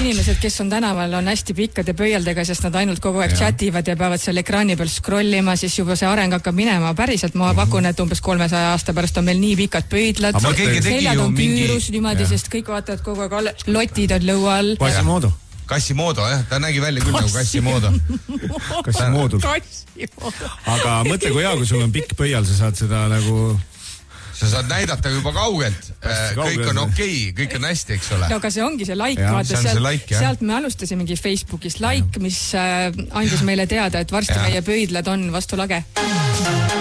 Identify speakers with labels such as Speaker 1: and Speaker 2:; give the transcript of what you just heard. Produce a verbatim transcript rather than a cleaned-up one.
Speaker 1: inimesed, kes on tänaval, on hästi pikkade pöialdega, sest nad ainult kogu aeg chativad ja peavad seal ekraani peal scrollima, siis juba see areng hakkab minema. Päriselt ma pakun, et umbes kolmesaja aasta pärast on meil nii pikad pöidlad. Seljad on küürus niimoodi, sest kõik vaatavad kogu aeg, lotid on lõual.
Speaker 2: Quasimodo.
Speaker 3: Quasimodo, jah. Ta nägi välja küll nagu Quasimodo.
Speaker 2: Quasimodo. Aga mõtle, kui hea, kui sul on pikk pöial, sa saad seda nagu...
Speaker 3: Sa saad näidata juba kaugelt. Kõik on okei, kõik on hästi, eks ole.
Speaker 1: No aga see ongi see like, ja, vaata, sealt, like, sealt me alustasimegi Facebookis like, mis andis meile teada, et varsti ja. meie pöidlad on vastu lage.